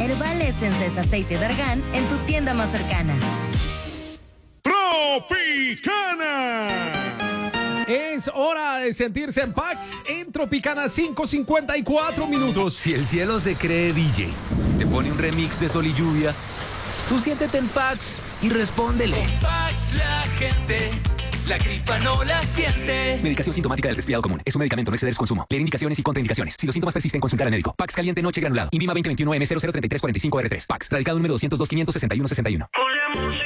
Herbal Essence es aceite de argán en tu tienda más cercana. ¡Tropicana! Es hora de sentirse en Pax en Tropicana 5:54 minutos. Si el cielo se cree DJ, te pone un remix de Sol y Lluvia, tú siéntete en Pax y respóndele. Con Pax la gente, la gripa no la siente. Medicación sintomática del resfriado común. Es un medicamento, no exceder su consumo. Leer indicaciones y contraindicaciones. Si los síntomas persisten, consultar al médico. Pax caliente noche granulado. INVIMA 2021 M003345R3. Pax. Radicado número 202-561-61. Con la música